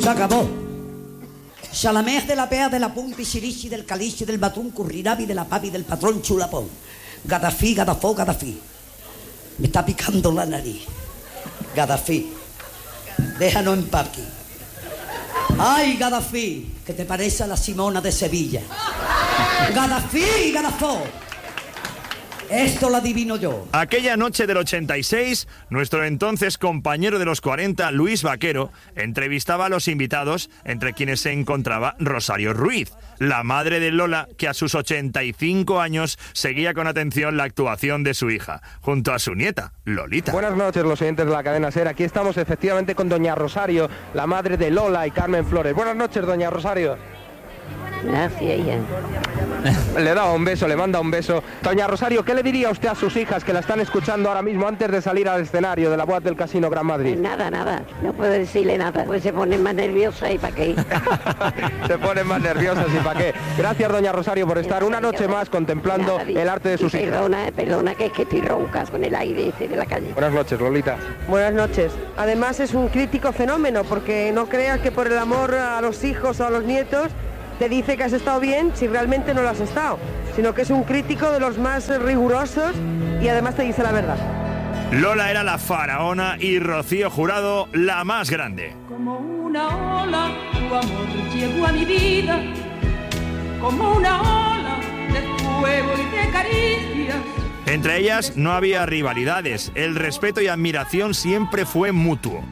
acabó. Salamés de la Pea, de la Punta y Sirichi, del Calici, del Batún, Currirabi, de la Papi, del patrón Chulapón. Gadafí, Gadafó, Gadafí. Me está picando la nariz. Gadafí, déjanos en paz aquí. ¡Ay, Gadafí! Que te parece a la Simona de Sevilla. ¡Gadafí, Gadafó! Esto lo adivino yo. Aquella noche del 86, nuestro entonces compañero de los 40, Luis Vaquero, entrevistaba a los invitados, entre quienes se encontraba Rosario Ruiz, la madre de Lola, que a sus 85 años seguía con atención la actuación de su hija, junto a su nieta, Lolita. Buenas noches, los oyentes de la cadena SER. Aquí estamos efectivamente con doña Rosario, la madre de Lola y Carmen Flores. Buenas noches, doña Rosario. Gracias, ya. Le da un beso, le manda un beso. Doña Rosario, ¿qué le diría usted a sus hijas que la están escuchando ahora mismo antes de salir al escenario de la boda del Casino Gran Madrid? Nada, no puedo decirle nada, pues se ponen más nerviosas y para qué. Se ponen más nerviosas y para qué. Gracias, doña Rosario, por estar una noche más contemplando el arte de sus hijas. Perdona, que es que estoy ronca con el aire ese de la calle. Buenas noches, Lolita. Buenas noches. Además es un crítico fenómeno, porque no creas que por el amor a los hijos o a los nietos te dice que has estado bien si realmente no lo has estado, sino que es un crítico de los más rigurosos y además te dice la verdad. Lola era la faraona y Rocío Jurado la más grande. Como una ola, tu amor llegó a mi vida, como una ola de fuego y de caricias. Entre ellas no había rivalidades, el respeto y admiración siempre fue mutuo.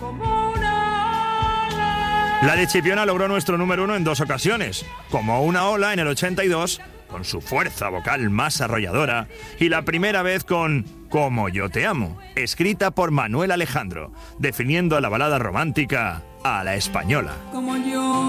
La de Chipiona logró nuestro número 1 en 2 ocasiones, como una ola en el 82, con su fuerza vocal más arrolladora, y la primera vez con Como yo te amo, escrita por Manuel Alejandro, definiendo la balada romántica a la española. Como yo